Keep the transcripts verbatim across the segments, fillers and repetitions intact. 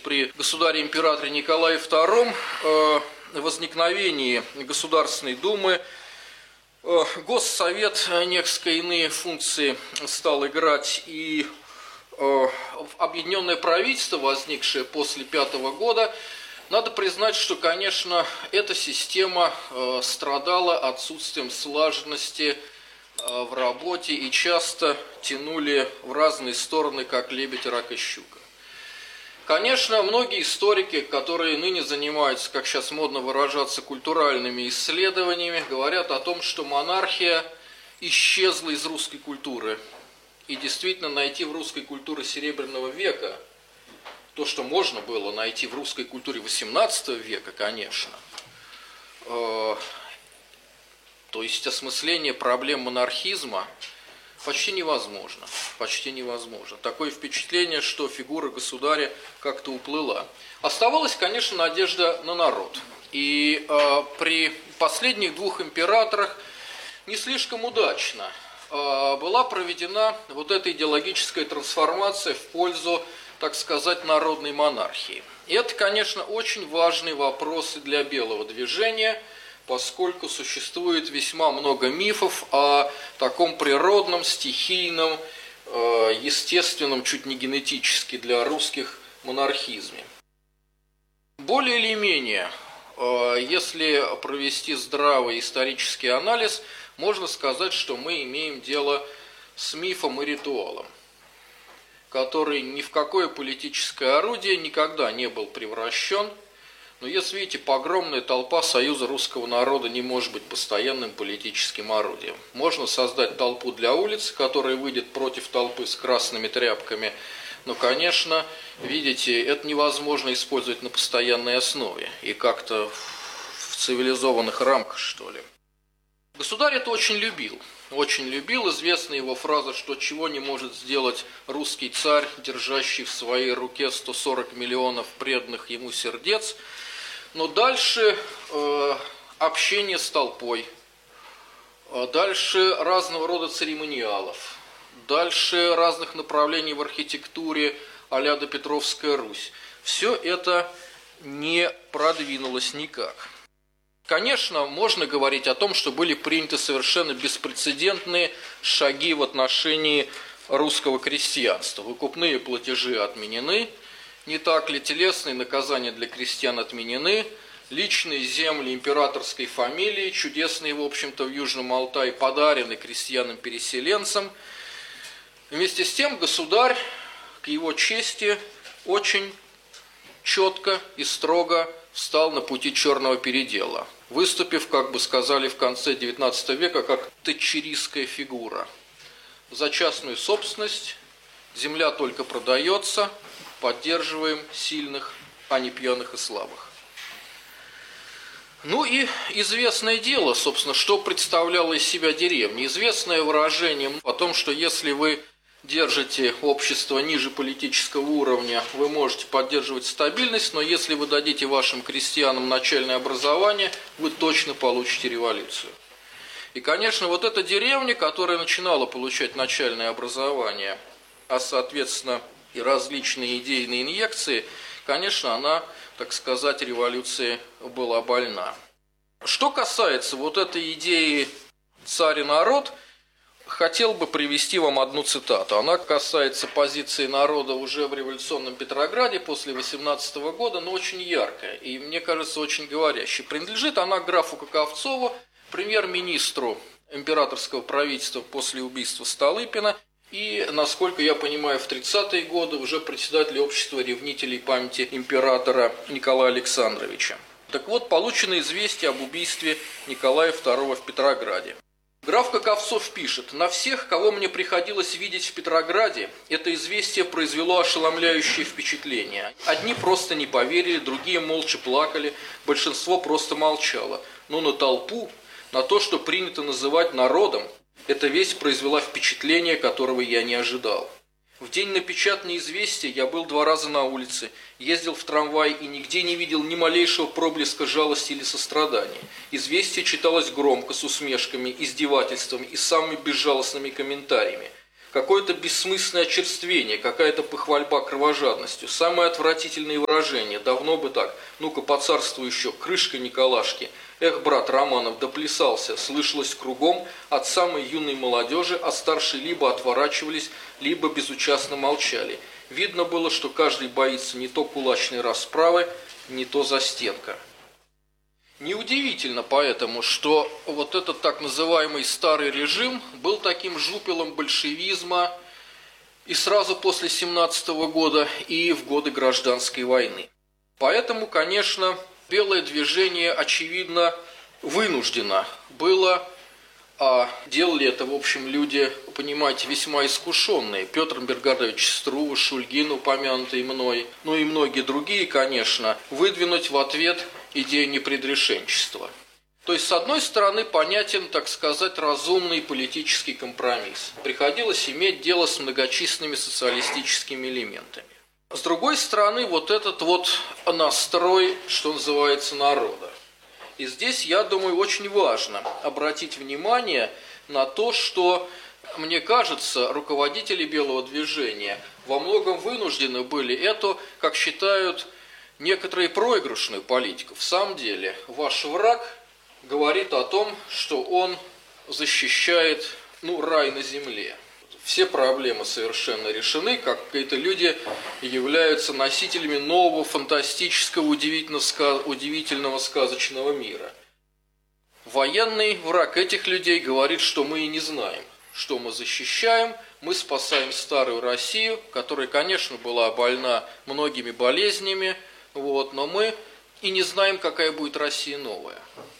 при государе-императоре Николае втором, э, возникновении Государственной Думы, э, Госсовет несколько иные функции стал играть, и э, объединенное правительство, возникшее после пятого года, надо признать, что, конечно, эта система э, страдала отсутствием слаженности э, в работе и часто тянули в разные стороны, как лебедь, рак и щука. Конечно, многие историки, которые ныне занимаются, как сейчас модно выражаться, культуральными исследованиями, говорят о том, что монархия исчезла из русской культуры. И действительно найти в русской культуре Серебряного века то, что можно было найти в русской культуре восемнадцатого века, конечно, э, то есть осмысление проблем монархизма почти невозможно. Почти невозможно. Такое впечатление, что фигура государя как-то уплыла. Оставалась, конечно, надежда на народ. И э, при последних двух императорах не слишком удачно э, была проведена вот эта идеологическая трансформация в пользу, так сказать, народной монархии. И это, конечно, очень важный вопрос и для белого движения, поскольку существует весьма много мифов о таком природном, стихийном, естественном, чуть не генетически для русских монархизме. Более или менее, если провести здравый исторический анализ, можно сказать, что мы имеем дело с мифом и ритуалом, который ни в какое политическое орудие никогда не был превращен. Но если видите, погромная толпа Союза русского народа не может быть постоянным политическим орудием. Можно создать толпу для улиц, которая выйдет против толпы с красными тряпками. Но, конечно, видите, это невозможно использовать на постоянной основе и как-то в цивилизованных рамках, что ли. Государь это очень любил. Очень любил. Известна его фраза, что чего не может сделать русский царь, держащий в своей руке сто сорок миллионов преданных ему сердец. Но дальше э, общение с толпой, дальше разного рода церемониалов, дальше разных направлений в архитектуре а-ля допетровская Русь. Все это не продвинулось никак. Конечно, можно говорить о том, что были приняты совершенно беспрецедентные шаги в отношении русского крестьянства. Выкупные платежи отменены, не так ли, телесные наказания для крестьян отменены, личные земли императорской фамилии, чудесные, в общем-то, в Южном Алтае, подарены крестьянам-переселенцам. Вместе с тем государь, к его чести, очень четко и строго встал на пути черного передела, выступив, как бы сказали в конце девятнадцатого века, как тэтчеристская фигура. За частную собственность, земля только продается, поддерживаем сильных, а не пьяных и слабых. Ну и известное дело, собственно, что представляла из себя деревня. Известное выражение о том, что если вы держите общество ниже политического уровня, вы можете поддерживать стабильность, но если вы дадите вашим крестьянам начальное образование, вы точно получите революцию. И, конечно, вот эта деревня, которая начинала получать начальное образование, а, соответственно, и различные идейные инъекции, конечно, она, так сказать, революции была больна. Что касается вот этой идеи «царь и народ», хотел бы привести вам одну цитату. Она касается позиции народа уже в революционном Петрограде после восемнадцатого года, но очень яркая и, мне кажется, очень говорящая. Принадлежит она графу Каковцову, премьер-министру императорского правительства после убийства Столыпина, и, насколько я понимаю, в тридцатые годы уже председатель общества ревнителей памяти императора Николая Александровича. Так вот, получено известие об убийстве Николая второго в Петрограде. Граф Каковцов пишет: «На всех, кого мне приходилось видеть в Петрограде, это известие произвело ошеломляющее впечатление. Одни просто не поверили, другие молча плакали, большинство просто молчало. Но на толпу, на то, что принято называть народом, эта весть произвела впечатление, которого я не ожидал. В день напечатания известия я был два раза на улице, ездил в трамвай и нигде не видел ни малейшего проблеска жалости или сострадания. Известие читалось громко, с усмешками, издевательствами и самыми безжалостными комментариями. какое-то бессмысленное очерствение, какая-то похвальба кровожадностью, самые отвратительные выражения, давно бы так, ну-ка по царству еще, крышка Николашки, эх, брат Романов, доплясался, слышалось кругом от самой юной молодежи, а старшие либо отворачивались, либо безучастно молчали. Видно было, что каждый боится не то кулачной расправы, не то застенка. Неудивительно поэтому, что вот этот так называемый старый режим был таким жупелом большевизма и сразу после семнадцатого года, и в годы гражданской войны. Поэтому, конечно, белое движение, очевидно, вынуждено было, а делали это, в общем, люди, понимаете, весьма искушенные. Петр Миргородович Струва, Шульгин, упомянутый мной, ну и многие другие, конечно, выдвинуть в ответ идею непредрешенчества. То есть, с одной стороны, понятен, так сказать, разумный политический компромисс. Приходилось иметь дело с многочисленными социалистическими элементами. С другой стороны, вот этот вот настрой, что называется, народа. И здесь, я думаю, очень важно обратить внимание на то, что, мне кажется, руководители белого движения во многом вынуждены были эту, как считают некоторые, проигрышную политику. В самом деле, ваш враг говорит о том, что он защищает, ну, рай на земле. Все проблемы совершенно решены, как какие-то люди являются носителями нового фантастического, удивительного, удивительного сказочного мира. Военный враг этих людей говорит, что мы и не знаем, что мы защищаем, мы спасаем старую Россию, которая, конечно, была больна многими болезнями, вот, но мы и не знаем, какая будет Россия новая.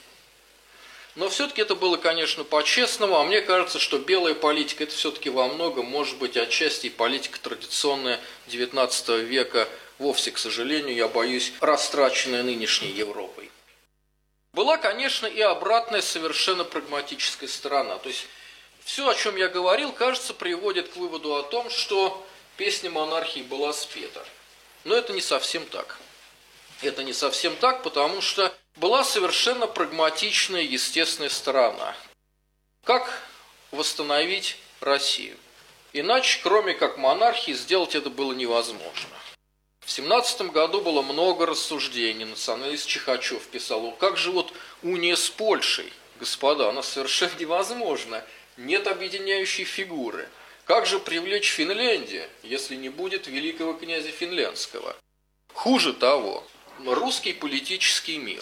Но все-таки это было, конечно, по-честному, а мне кажется, что белая политика – это все-таки во многом, может быть, отчасти и политика традиционная девятнадцатого века, вовсе, к сожалению, я боюсь, растраченная нынешней Европой. Была, конечно, и обратная, совершенно прагматическая сторона. То есть, все, о чем я говорил, кажется, приводит к выводу о том, что песня монархии была спета. Но это не совсем так. Это не совсем так, потому что была совершенно прагматичная, естественная сторона. Как восстановить Россию? Иначе, кроме как монархии, сделать это было невозможно. В семнадцатом году было много рассуждений. Националист Чихачев писал: как же вот уния с Польшей, господа, она совершенно невозможна. Нет объединяющей фигуры. Как же привлечь Финляндию, если не будет великого князя финляндского? Хуже того, русский политический мир.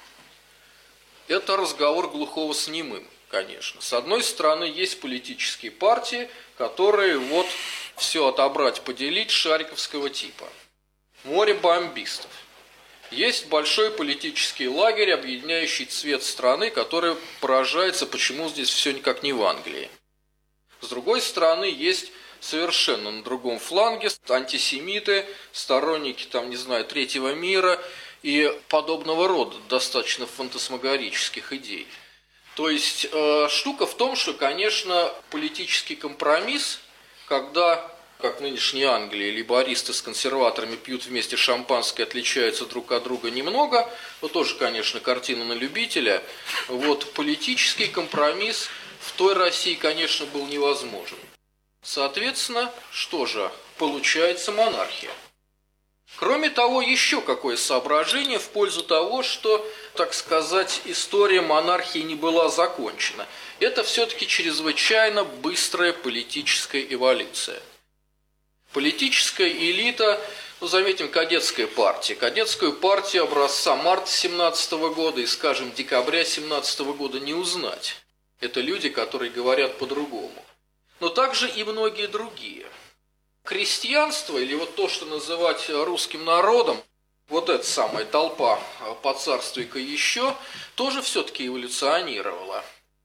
Это разговор глухого с немым, конечно. С одной стороны, есть политические партии, которые вот все отобрать, поделить, шариковского типа. Море бомбистов. Есть большой политический лагерь, объединяющий цвет страны, который поражается, почему здесь все никак не в Англии. С другой стороны, есть совершенно на другом фланге антисемиты, сторонники, там, не знаю, третьего мира и подобного рода достаточно фантасмагорических идей. То есть э, штука в том, что, конечно, политический компромисс, когда, как в нынешней Англии, лейбористы с консерваторами пьют вместе шампанское, отличаются друг от друга немного, но тоже, конечно, картина на любителя, вот политический компромисс в той России, конечно, был невозможен. Соответственно, что же, получается монархия. Кроме того, еще какое соображение в пользу того, что, так сказать, история монархии не была закончена. Это все-таки чрезвычайно быстрая политическая эволюция. Политическая элита, ну, заметим, кадетская партия. Кадетскую партию образца марта семнадцатого года и, скажем, декабря семнадцатого года не узнать. Это люди, которые говорят по-другому. Но также и многие другие. Крестьянство, или вот то, что называть русским народом, вот эта самая толпа «Поцарствуй-ка еще», тоже все-таки эволюционировала.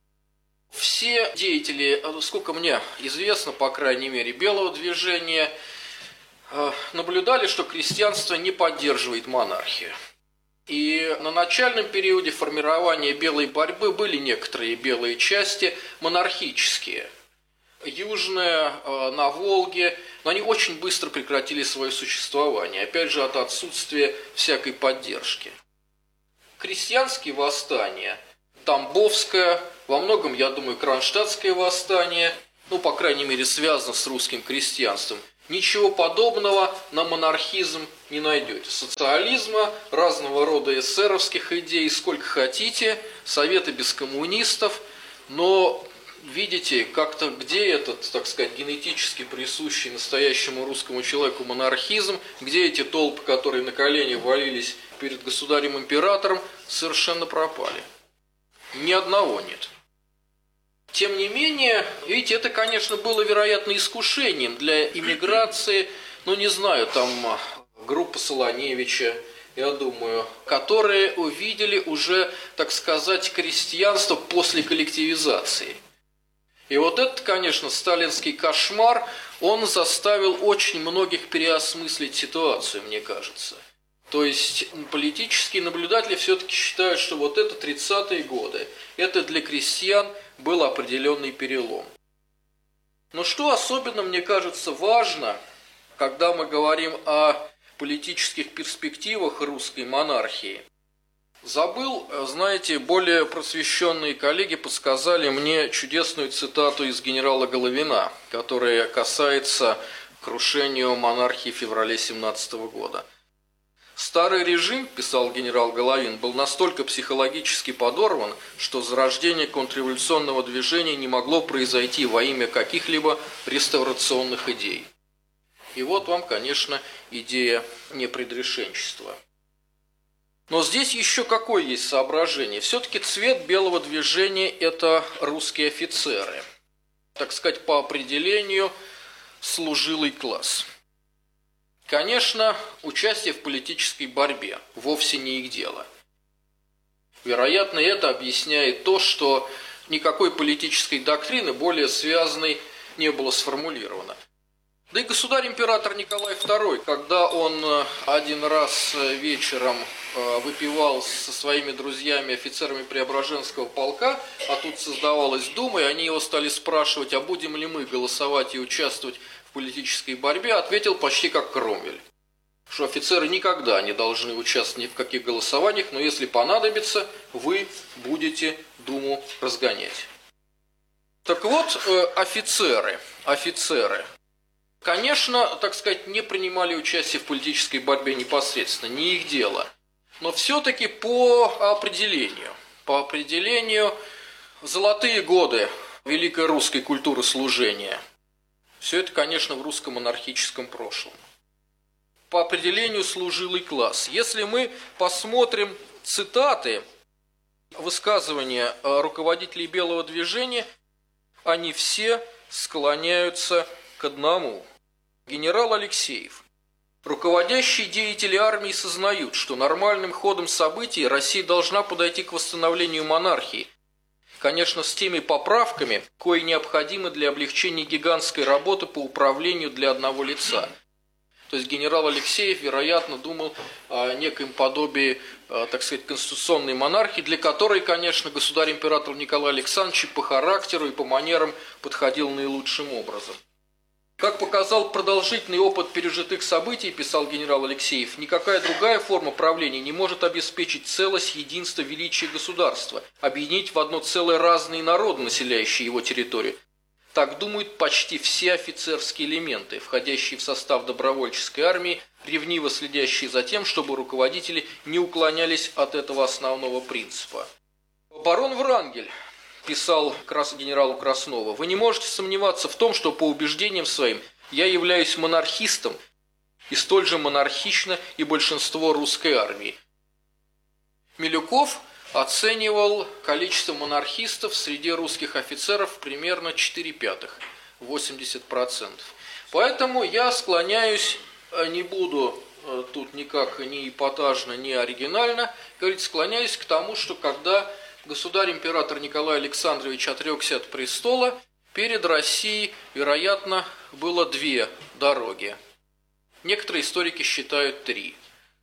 Все деятели, сколько мне известно, по крайней мере, белого движения, наблюдали, что крестьянство не поддерживает монархию. И на начальном периоде формирования белой борьбы были некоторые белые части монархические. Южная, на Волге, но они очень быстро прекратили свое существование, опять же от отсутствия всякой поддержки. Крестьянские восстания, Тамбовское, во многом, я думаю, Кронштадтское восстание, ну, по крайней мере, связано с русским крестьянством. Ничего подобного на монархизм не найдете. Социализма, разного рода эсеровских идей, сколько хотите, советы без коммунистов, но видите, как-то где этот, так сказать, генетически присущий настоящему русскому человеку монархизм, где эти толпы, которые на колени валились перед государем-императором, совершенно пропали. Ни одного нет. Тем не менее, видите, это, конечно, было, вероятно, искушением для иммиграции, ну, не знаю, там группа Солоневича, я думаю, которые увидели уже, так сказать, крестьянство после коллективизации. И вот этот, конечно, сталинский кошмар, он заставил очень многих переосмыслить ситуацию, мне кажется. То есть политические наблюдатели все-таки считают, что вот это тридцатые годы, это для крестьян был определенный перелом. Но что особенно, мне кажется, важно, когда мы говорим о политических перспективах русской монархии, забыл, знаете, более просвещенные коллеги подсказали мне чудесную цитату из генерала Головина, которая касается крушения монархии в феврале семнадцатого года. «Старый режим, – писал генерал Головин, – был настолько психологически подорван, что зарождение контрреволюционного движения не могло произойти во имя каких-либо реставрационных идей». И вот вам, конечно, идея непредрешенчества. Но здесь еще какое есть соображение? Все-таки цвет белого движения – это русские офицеры. Так сказать, по определению служилый класс. Конечно, участие в политической борьбе вовсе не их дело. Вероятно, это объясняет то, что никакой политической доктрины более связанной не было сформулировано. Да и государь-император Николай второй, когда он один раз вечером выпивал со своими друзьями, офицерами Преображенского полка, а тут создавалась дума, и они его стали спрашивать, а будем ли мы голосовать и участвовать в политической борьбе, ответил почти как Кромвель, что офицеры никогда не должны участвовать ни в каких голосованиях, но если понадобится, вы будете думу разгонять. Так вот, офицеры, офицеры, конечно, так сказать, не принимали участие в политической борьбе непосредственно, не их дело. Но все-таки по определению, по определению золотые годы великой русской культуры служения, все это, конечно, в русском монархическом прошлом. По определению служилый класс. Если мы посмотрим цитаты, высказывания руководителей белого движения, они все склоняются к одному. Генерал Алексеев. Руководящие деятели армии сознают, что нормальным ходом событий Россия должна подойти к восстановлению монархии. Конечно, с теми поправками, кои необходимы для облегчения гигантской работы по управлению для одного лица. То есть генерал Алексеев, вероятно, думал о некоем подобии, так сказать, конституционной монархии, для которой, конечно, государь-император Николай Александрович по характеру и по манерам подходил наилучшим образом. Как показал продолжительный опыт пережитых событий, писал генерал Алексеев, никакая другая форма правления не может обеспечить целость, единство, величие государства, объединить в одно целое разные народы, населяющие его территорию. Так думают почти все офицерские элементы, входящие в состав добровольческой армии, ревниво следящие за тем, чтобы руководители не уклонялись от этого основного принципа. Барон Врангель писал генералу Краснову, вы не можете сомневаться в том, что по убеждениям своим я являюсь монархистом, и столь же монархично и большинство русской армии. Милюков оценивал количество монархистов среди русских офицеров примерно четыре пятых, восемьдесят процентов. Поэтому я склоняюсь, не буду тут никак ни эпатажно, ни оригинально, говорить, склоняюсь к тому, что когда государь-император Николай Александрович отрекся от престола, перед Россией, вероятно, было две дороги. Некоторые историки считают три.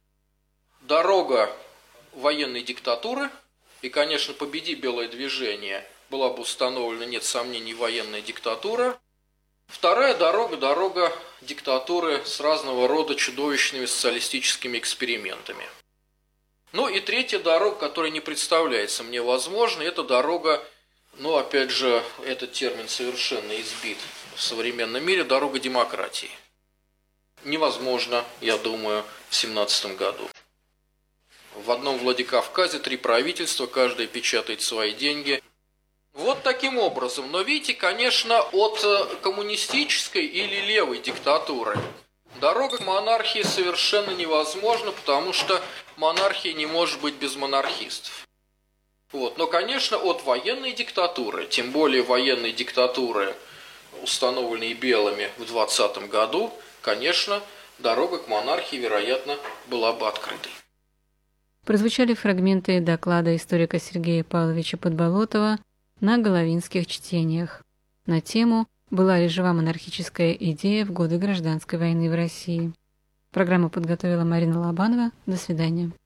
Дорога военной диктатуры, и, конечно, победи белое движение, была бы установлена, нет сомнений, военная диктатура. Вторая дорога – дорога диктатуры с разного рода чудовищными социалистическими экспериментами. Ну и третья дорога, которая не представляется мне возможной, это дорога Но, опять же, этот термин совершенно избит в современном мире. Дорога демократии. Невозможно, я думаю, в семнадцатом году. В одном Владикавказе три правительства, каждое печатает свои деньги. Вот таким образом. Но видите, конечно, от коммунистической или левой диктатуры дорога к монархии совершенно невозможна, потому что монархия не может быть без монархистов. Вот. Но, конечно, от военной диктатуры, тем более военной диктатуры, установленной белыми в двадцатом году, конечно, дорога к монархии, вероятно, была бы открытой. Прозвучали фрагменты доклада историка Сергея Павловича Подболотова на Головинских чтениях на тему «Была ли жива монархическая идея в годы гражданской войны в России?». Программу подготовила Марина Лобанова. До свидания.